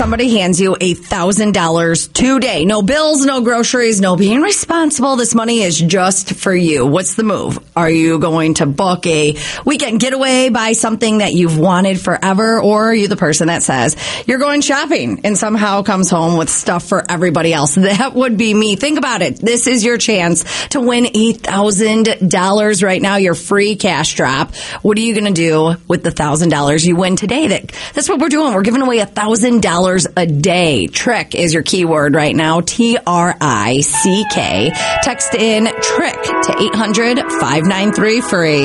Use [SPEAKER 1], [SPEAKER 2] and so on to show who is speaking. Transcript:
[SPEAKER 1] somebody hands you $1,000 today. No bills, no groceries, no being responsible. This money is just for you. What's the move? Are you going to book a weekend getaway, buy something that you've wanted forever? Or are you the person that says you're going shopping and somehow comes home with stuff for everybody else? That would be me. Think about it. This is your chance to win $1,000 right now, your free cash drop. What are you going to do with the $1,000 you win today? That's what we're doing. We're giving away $1,000 a day. Trick is your keyword right now. TRICK. Text in TRICK to 800-593-FREE.